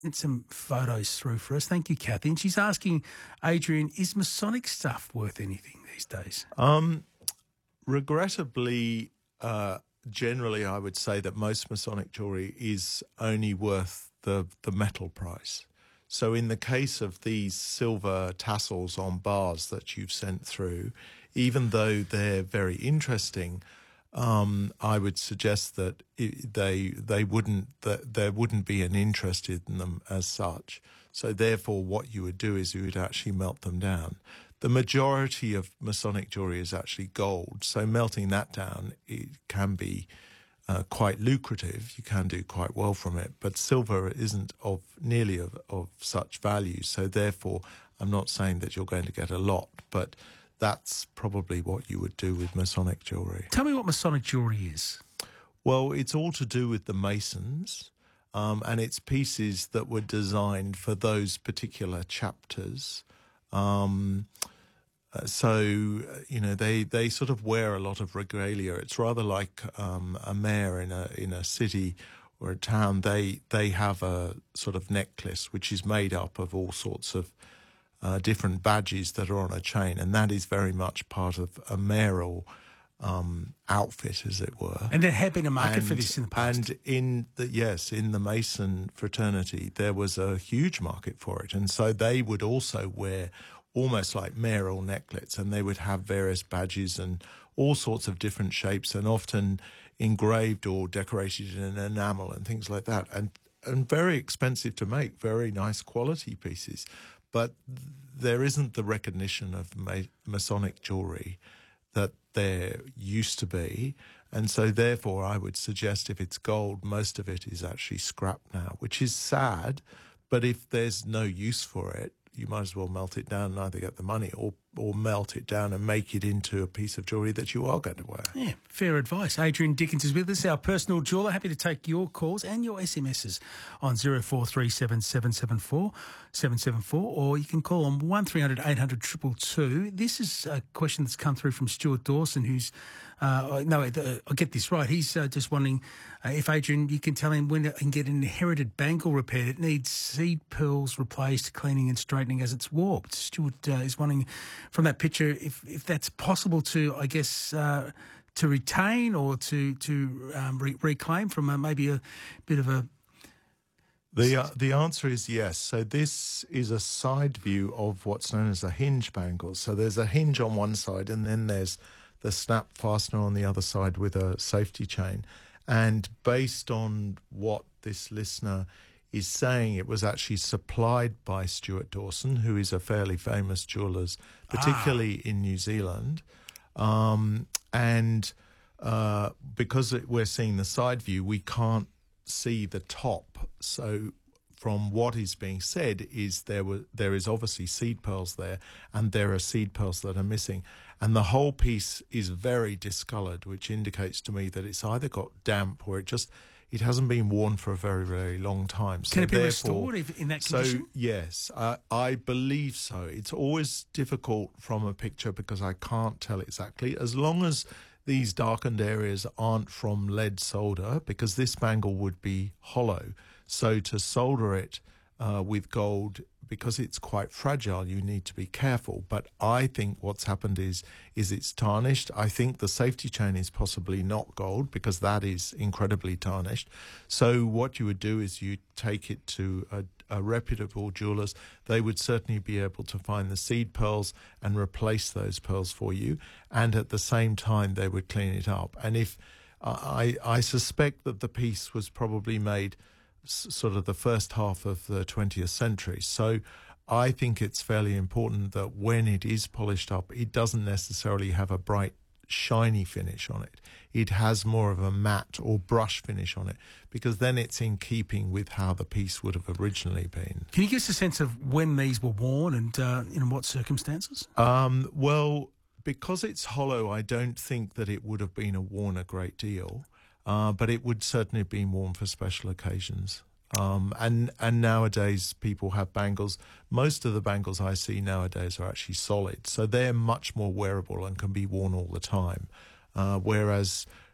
some photos through for us. Thank you, Kathy. And she's asking, Adrian, is Masonic stuff worth anything these days? Regrettably, generally, I would say that most Masonic jewellery is only worth the metal price. So in the case of these silver tassels on bars that you've sent through, even though they're very interesting, I would suggest that there wouldn't be an interest in them as such. So therefore, what you would do is you would actually melt them down. The majority of Masonic jewellery is actually gold, so melting that down, it can be quite lucrative. You can do quite well from it, but silver isn't nearly of such value. So therefore, I'm not saying that you're going to get a lot, but that's probably what you would do with Masonic jewellery. Tell me what Masonic jewellery is. Well, it's all to do with the Masons, and it's pieces that were designed for those particular chapters. They sort of wear a lot of regalia. It's rather like a mayor in a city or a town. They have a sort of necklace which is made up of all sorts of different badges that are on a chain, and that is very much part of a mayoral outfit, as it were. And there had been a market for this in the past. And in the Mason fraternity, there was a huge market for it, and so they would also wear almost like mayoral necklets, and they would have various badges and all sorts of different shapes, and often engraved or decorated in enamel and things like that, and very expensive to make, very nice quality pieces. But there isn't the recognition of Masonic jewellery that there used to be, and so therefore I would suggest if it's gold, most of it is actually scrap now, which is sad, but if there's no use for it, you might as well melt it down and either get the money or melt it down and make it into a piece of jewellery that you are going to wear. Yeah, fair advice. Adrian Dickens is with us, our personal jeweller. Happy to take your calls and your SMSs on 0437 774 774, or you can call on 1300 800 222. This is a question that's come through from Stuart Dawson, who's I'll get this right. He's just wondering if, Adrian, you can tell him when he can get an inherited bangle repaired. It needs seed pearls replaced, cleaning and straightening as it's warped. Stuart is wondering from that picture if that's possible to, I guess, to retain or to reclaim from maybe a bit of a... The answer is yes. So this is a side view of what's known as a hinge bangle. So there's a hinge on one side, and then there's the snap fastener on the other side with a safety chain. And based on what this listener is saying, it was actually supplied by Stuart Dawson, who is a fairly famous jeweller, particularly in New Zealand. Because we're seeing the side view, we can't see the top. So from what is being said is there is obviously seed pearls there, and there are seed pearls that are missing. And the whole piece is very discoloured, which indicates to me that it's either got damp or it hasn't been worn for a very, very long time. So can it be restored in that condition? So, yes, I believe so. It's always difficult from a picture because I can't tell exactly. As long as these darkened areas aren't from lead solder, because this bangle would be hollow. So to solder it with gold, because it's quite fragile, you need to be careful. But I think what's happened is it's tarnished. I think the safety chain is possibly not gold, because that is incredibly tarnished. So what you would do is you take it to a reputable jeweller's. They would certainly be able to find the seed pearls and replace those pearls for you. And at the same time, they would clean it up. And if I suspect that the piece was probably made sort of the first half of the 20th century. So I think it's fairly important that when it is polished up, it doesn't necessarily have a bright, shiny finish on it. It has more of a matte or brush finish on it, because then it's in keeping with how the piece would have originally been. Can you give us a sense of when these were worn and in what circumstances? Well, because it's hollow, I don't think that it would have been worn a great deal. But it would certainly have been worn for special occasions. And nowadays people have bangles. Most of the bangles I see nowadays are actually solid, so they're much more wearable and can be worn all the time. Whereas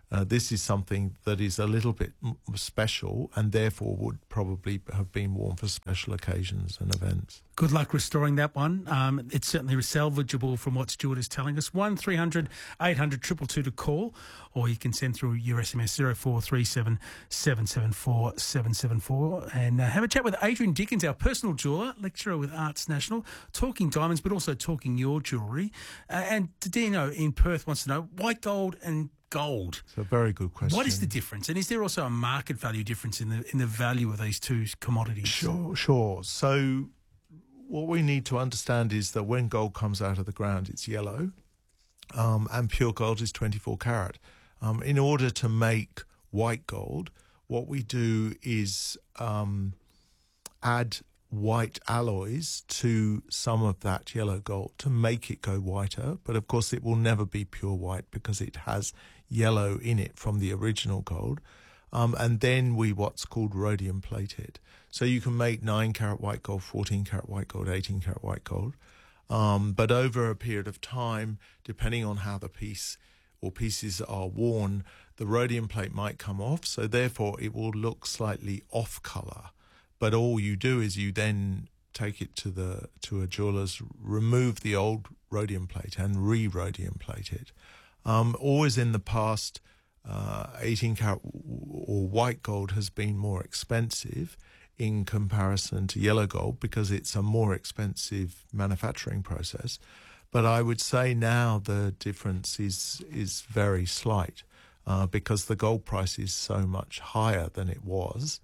This is something that is a little bit special and therefore would probably have been worn for special occasions and events. Good luck restoring that one. It's certainly salvageable from what Stuart is telling us. 1300 800 222 to call, or you can send through your SMS 0437 774 774 and have a chat with Adrian Dickens, our personal jeweller, lecturer with Arts National, talking diamonds but also talking your jewellery. And Dino in Perth wants to know white gold and gold. It's a very good question. What is the difference? And is there also a market value difference in the value of these two commodities? Sure. So what we need to understand is that when gold comes out of the ground, it's yellow, and pure gold is 24 karat. In order to make white gold, what we do is add white alloys to some of that yellow gold to make it go whiter. But of course, it will never be pure white because it has yellow in it from the original gold. And then we what's called rhodium plate it. So you can make 9 karat white gold, 14 karat white gold, 18 karat white gold. But over a period of time, depending on how the piece or pieces are worn, the rhodium plate might come off. So therefore, it will look slightly off colour. But all you do is you then take it to a jeweller's, remove the old rhodium plate and re-rhodium plate it. Always in the past, 18 karat or white gold has been more expensive in comparison to yellow gold because it's a more expensive manufacturing process. But I would say now the difference is very slight because the gold price is so much higher than it was.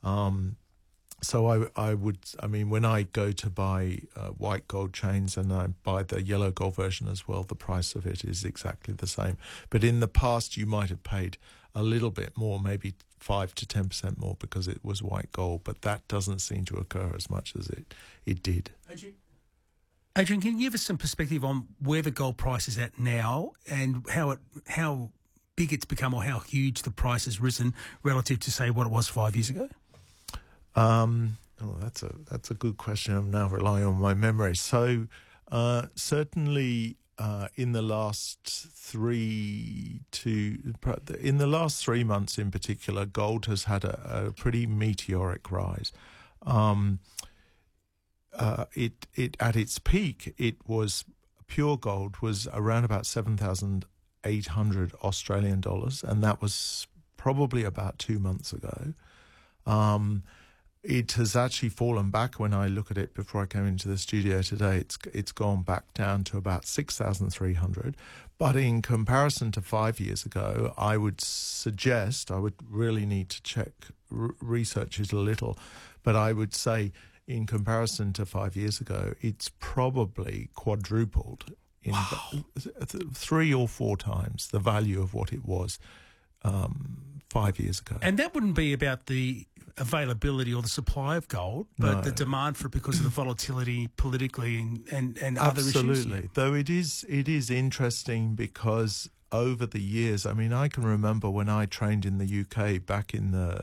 So I mean, when I go to buy white gold chains and I buy the yellow gold version as well, the price of it is exactly the same. But in the past, you might have paid a little bit more, maybe 5 to 10% more because it was white gold. But that doesn't seem to occur as much as it did. Adrian, can you give us some perspective on where the gold price is at now and how big it's become or how huge the price has risen relative to, say, what it was 5 years ago? That's a good question. I'm now relying on my memory. So certainly in the last 3 months in particular, gold has had a pretty meteoric rise. It at its peak, it was pure gold was around about 7,800 Australian dollars, and that was probably about 2 months ago. It has actually fallen back. When I look at it before I came into the studio today, it's gone back down to about 6,300. But in comparison to 5 years ago, I would suggest, I would really need to check, research it a little, but I would say in comparison to 5 years ago, it's probably quadrupled in 3 or 4 times the value of what it was 5 years ago. And that wouldn't be about the availability or the supply of gold, but the demand for it because of the volatility politically and other issues. Absolutely. Though it is interesting because over the years, I mean, I can remember when I trained in the UK back in the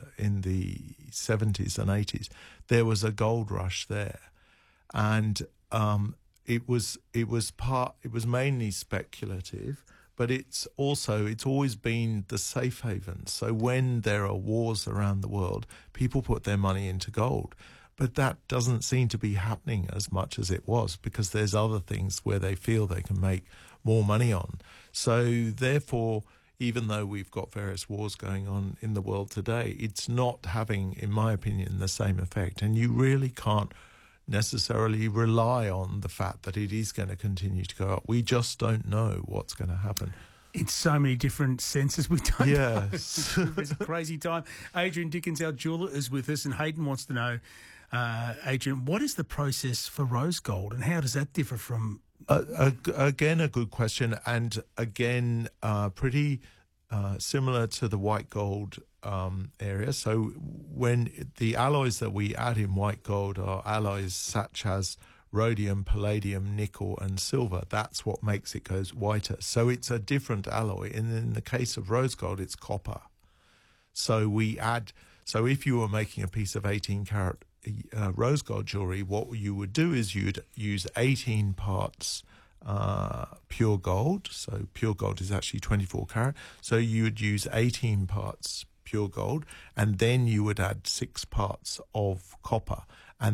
70s and 80s, there was a gold rush there, and it was mainly speculative. But it's always been the safe haven. So when there are wars around the world, people put their money into gold. But that doesn't seem to be happening as much as it was because there's other things where they feel they can make more money on. So therefore, even though we've got various wars going on in the world today, it's not having, in my opinion, the same effect. And you really can't necessarily rely on the fact that it is going to continue to go up. We just don't know what's going to happen. In so many different senses, we don't know. Yes. It's a crazy time. Adrian Dickens, our jeweller, is with us, and Hayden wants to know, Adrian, what is the process for rose gold and how does that differ from... Again, a good question, and again, pretty similar to the white gold area. So when the alloys that we add in white gold are alloys such as rhodium, palladium, nickel and silver, that's what makes it go whiter. So it's a different alloy. And in the case of rose gold, it's copper. So if you were making a piece of 18 karat rose gold jewelry, what you would do is you'd use 18 parts pure gold. So pure gold is actually 24 carat. So you would use 18 parts pure gold, and then you would add 6 parts of copper.